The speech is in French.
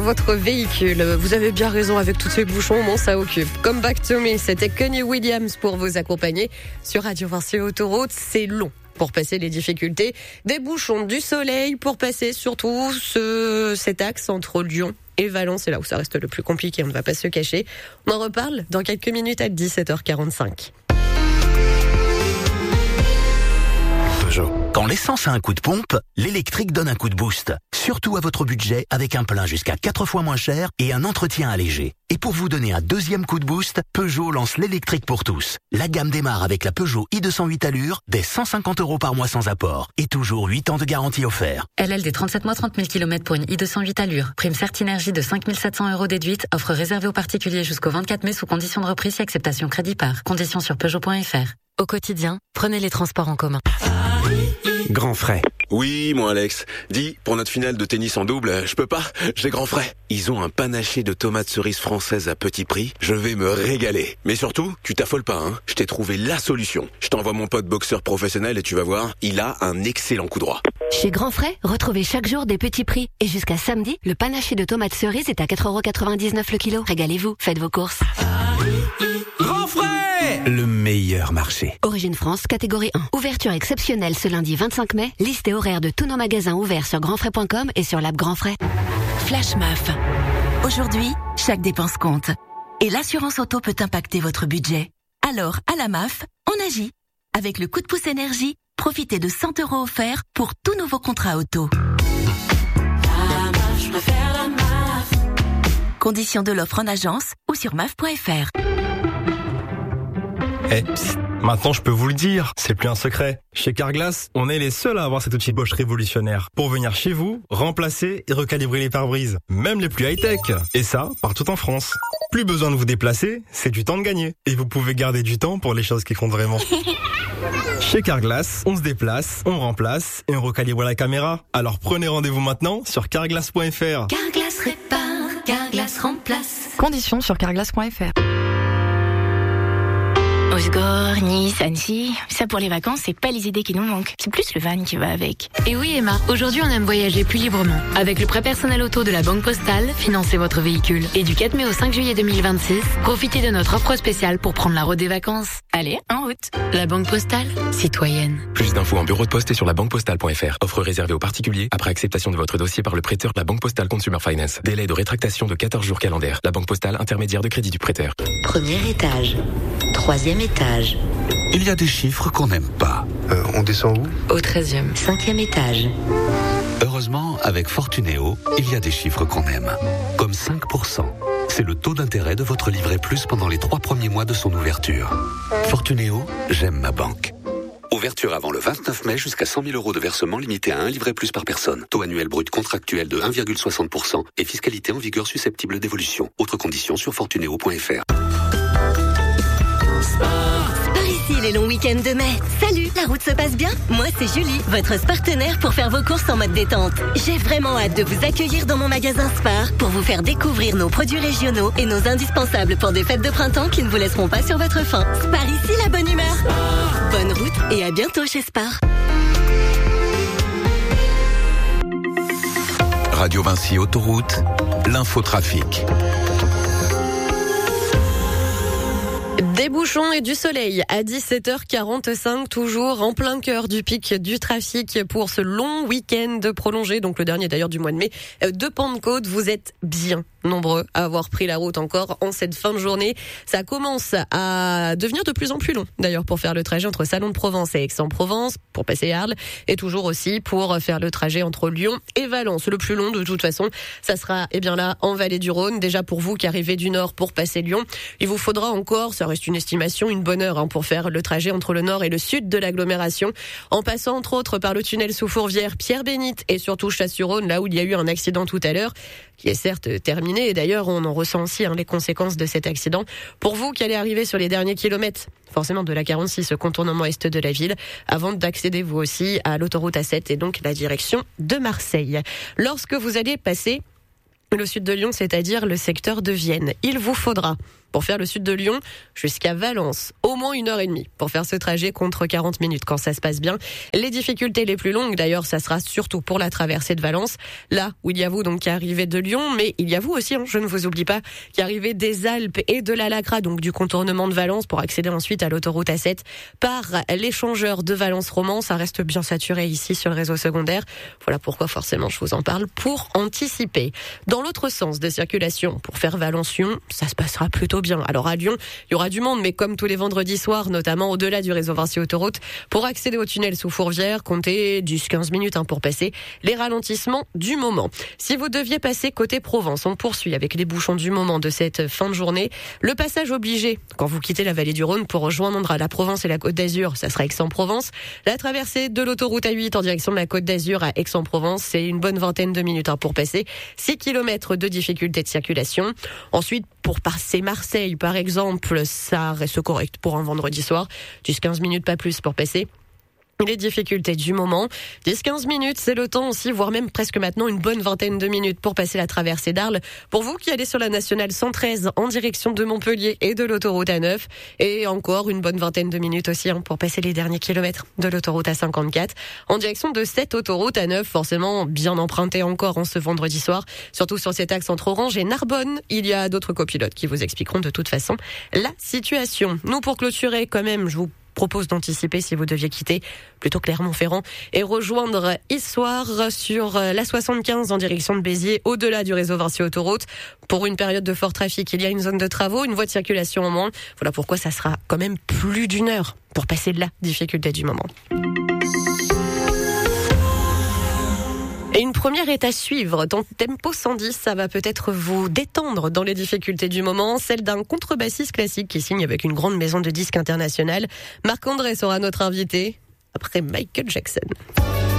Votre véhicule. Vous avez bien raison, avec tous ces bouchons, bon, ça occupe. Come Back to Me, c'était Kenny Williams pour vous accompagner sur Radio Vinci Autoroute. C'est long pour passer les difficultés. Des bouchons, du soleil pour passer surtout cet axe entre Lyon et Valence. C'est là où ça reste le plus compliqué, on ne va pas se cacher. On en reparle dans quelques minutes à 17h45. Quand l'essence a un coup de pompe, l'électrique donne un coup de boost. Surtout à votre budget, avec un plein jusqu'à 4 fois moins cher et un entretien allégé. Et pour vous donner un deuxième coup de boost, Peugeot lance l'électrique pour tous. La gamme démarre avec la Peugeot i208 Allure, dès 150 € par mois sans apport. Et toujours 8 ans de garantie offert. LLD 37 mois, 30 000 km pour une i208 Allure. Prime Certinergie de 5 700 € déduite. Offre réservée aux particuliers jusqu'au 24 mai sous condition de reprise et acceptation crédit par. Conditions sur Peugeot.fr. Au quotidien, prenez les transports en commun. Grand frais. Oui, mon Alex. Dis, pour notre finale de tennis en double, je peux pas, j'ai grand frais. Ils ont un panaché de tomates cerises françaises à petit prix. Je vais me régaler. Mais surtout, tu t'affoles pas, hein. Je t'ai trouvé la solution. Je t'envoie mon pote boxeur professionnel et tu vas voir, il a un excellent coup droit. Chez Grand Frais, retrouvez chaque jour des petits prix. Et jusqu'à samedi, le panaché de tomates cerises est à 4,99 € le kilo. Régalez-vous, faites vos courses. Grand frais, le meilleur marché. Origine France, catégorie 1. Ouverture exceptionnelle ce lundi 25 mai. Liste et horaire de tous nos magasins ouverts sur grandfrais.com et sur l'app Grand Frais. Flash MAF. Aujourd'hui, chaque dépense compte. Et l'assurance auto peut impacter votre budget. Alors, à la MAF, on agit. Avec le coup de pouce énergie, profitez de 100 € offerts pour tout nouveau contrat auto. La MAF, je préfère la MAF. Conditions de l'offre en agence ou sur maf.fr. Maintenant, je peux vous le dire, c'est plus un secret. Chez Carglass, on est les seuls à avoir cet outil Bosch révolutionnaire pour venir chez vous, remplacer et recalibrer les pare-brises, même les plus high-tech. Et ça, partout en France. Plus besoin de vous déplacer, c'est du temps de gagner. Et vous pouvez garder du temps pour les choses qui comptent vraiment. Chez Carglass, on se déplace, on remplace et on recalibre la caméra. Alors prenez rendez-vous maintenant sur carglass.fr. Carglass répare, Carglass remplace. Conditions sur carglass.fr. Osgore, Nice, Annecy, ça pour les vacances, c'est pas les idées qui nous manquent. C'est plus le van qui va avec. Et oui Emma, aujourd'hui on aime voyager plus librement. Avec le prêt personnel auto de la Banque Postale, financez votre véhicule. Et du 4 mai au 5 juillet 2026, profitez de notre offre spéciale pour prendre la route des vacances. Allez, en route. La Banque Postale, citoyenne. Plus d'infos en bureau de poste et sur labanquepostale.fr. Offre réservée aux particuliers après acceptation de votre dossier par le prêteur de la Banque Postale Consumer Finance. Délai de rétractation de 14 jours calendaires. La Banque Postale, intermédiaire de crédit du prêteur. Premier étage. Troisième étage. Il y a des chiffres qu'on n'aime pas. On descend où? Au 13e. 5e étage. Heureusement, avec Fortunéo, il y a des chiffres qu'on aime. Comme 5%. C'est le taux d'intérêt de votre livret plus pendant les 3 premiers mois de son ouverture. Fortunéo, j'aime ma banque. Ouverture avant le 29 mai jusqu'à 100 000 € de versement limité à 1 livret plus par personne. Taux annuel brut contractuel de 1,60% et fiscalité en vigueur susceptible d'évolution. Autres conditions sur fortunéo.fr. Par ici les longs week-ends de mai. Salut, la route se passe bien? Moi c'est Julie, votre partenaire pour faire vos courses en mode détente. J'ai vraiment hâte de vous accueillir dans mon magasin Spar pour vous faire découvrir nos produits régionaux et nos indispensables pour des fêtes de printemps qui ne vous laisseront pas sur votre faim. Spar ici, la bonne humeur. Bonne route et à bientôt chez Spar. Radio Vinci Autoroute, l'infotrafic. Des bouchons et du soleil à 17h45, toujours en plein cœur du pic du trafic pour ce long week-end prolongé, donc le dernier d'ailleurs du mois de mai de Pentecôte. Vous êtes bien nombreux à avoir pris la route encore en cette fin de journée. Ça commence à devenir de plus en plus long d'ailleurs pour faire le trajet entre Salon de Provence et Aix-en-Provence, pour passer Arles, et toujours aussi pour faire le trajet entre Lyon et Valence. Le plus long de toute façon, ça sera bien là en Vallée du Rhône. Déjà pour vous qui arrivez du nord pour passer Lyon, il vous faudra encore, ça reste une estimation, une bonne heure pour faire le trajet entre le nord et le sud de l'agglomération, en passant entre autres par le tunnel sous Fourvière, Pierre-Bénite et surtout Chasse-sur-Rhône, là où il y a eu un accident tout à l'heure, qui est certes terminé, et d'ailleurs on en ressent aussi les conséquences de cet accident. Pour vous qui allez arriver sur les derniers kilomètres, forcément de la 46, contournement est de la ville, avant d'accéder vous aussi à l'autoroute A7 et donc la direction de Marseille. Lorsque vous allez passer le sud de Lyon, c'est-à-dire le secteur de Vienne, il vous faudra pour faire le sud de Lyon jusqu'à Valence. Au moins 1h30 pour faire ce trajet contre 40 minutes quand ça se passe bien. Les difficultés les plus longues, d'ailleurs, ça sera surtout pour la traversée de Valence. Là où il y a vous donc qui arrivez de Lyon, mais il y a vous aussi, je ne vous oublie pas, qui arrivez des Alpes et de la Lacra, donc du contournement de Valence pour accéder ensuite à l'autoroute A7 par l'échangeur de Valence-Romans. Ça reste bien saturé ici sur le réseau secondaire. Voilà pourquoi forcément je vous en parle pour anticiper. Dans l'autre sens de circulation, pour faire Valence-Lyon, ça se passera plutôt bien. Alors à Lyon, il y aura du monde, mais comme tous les vendredis soirs, notamment au-delà du réseau Vinci-Autoroute, pour accéder au tunnel sous Fourvière, comptez 10-15 minutes pour passer les ralentissements du moment. Si vous deviez passer côté Provence, on poursuit avec les bouchons du moment de cette fin de journée. Le passage obligé, quand vous quittez la vallée du Rhône pour rejoindre la Provence et la Côte d'Azur, ça sera Aix-en-Provence. La traversée de l'autoroute A8 en direction de la Côte d'Azur à Aix-en-Provence, c'est une bonne vingtaine de minutes pour passer. 6 km de difficulté de circulation. Ensuite, pour passer Marseille, par exemple, ça reste correct pour un vendredi soir. 10-15 minutes, pas plus pour passer les difficultés du moment. 10-15 minutes, c'est le temps aussi, voire même presque maintenant une bonne vingtaine de minutes pour passer la traversée d'Arles. Pour vous qui allez sur la nationale 113 en direction de Montpellier et de l'autoroute A9, et encore une bonne vingtaine de minutes aussi pour passer les derniers kilomètres de l'autoroute A54 en direction de cette autoroute A9, forcément bien empruntée encore ce vendredi soir, surtout sur cet axe entre Orange et Narbonne. Il y a d'autres copilotes qui vous expliqueront de toute façon la situation. Nous, pour clôturer quand même, je vous propose d'anticiper si vous deviez quitter plutôt Clermont-Ferrand et rejoindre Issoire sur la 75 en direction de Béziers, au-delà du réseau Vinci-Autoroute. Pour une période de fort trafic, il y a une zone de travaux, une voie de circulation en moins. Voilà pourquoi ça sera quand même plus d'une heure pour passer la difficulté du moment. Et une première est à suivre. Dans Tempo 110, ça va peut-être vous détendre dans les difficultés du moment, celle d'un contrebassiste classique qui signe avec une grande maison de disques internationale. Marc-André sera notre invité après Michael Jackson.